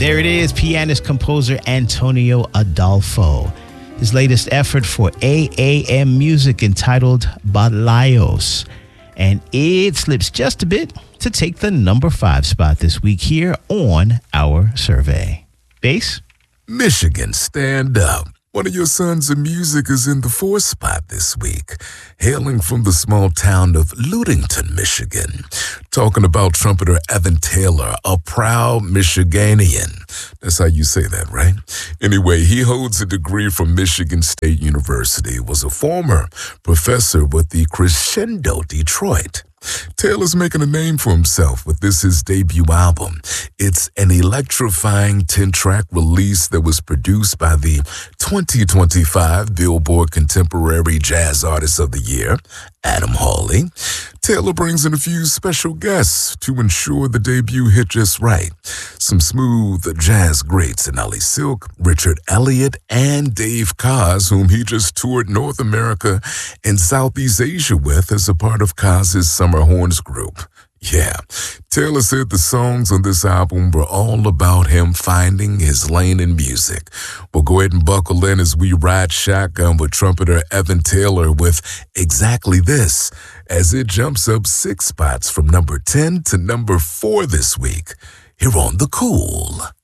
There it is, pianist-composer Antonio Adolfo. His latest effort for AAM Music entitled Balayos. And it slips just a bit to take the number 5 spot this week here on our survey. Bass? Michigan, stand up. One of your sons of music is in the 4th spot this week, hailing from the small town of Ludington, Michigan. Talking about trumpeter Evan Taylor, a proud Michiganian. That's how you say that, right? Anyway, he holds a degree from Michigan State University, was a former professor with the Crescendo Detroit. Taylor's making a name for himself with his debut album. It's an electrifying 10-track release that was produced by the 2025 Billboard Contemporary Jazz Artist of the Year, Adam Hawley. Taylor brings in a few special guests to ensure the debut hit just right. Some smooth jazz greats in Ali Silk, Richard Elliott, and Dave Koz, whom he just toured North America and Southeast Asia with as a part of Koz's Summer Horns group. Yeah, Taylor said the songs on this album were all about him finding his lane in music. Well, go ahead and buckle in as we ride shotgun with trumpeter Evan Taylor with exactly this, as it jumps up 6 spots from number 10 to number 4 this week, here on The Cool.